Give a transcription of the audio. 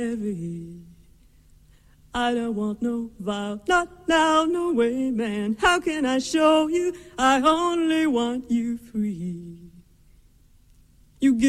I don't want no vow, not now, no way, man. How can I show you? I only want you free. You give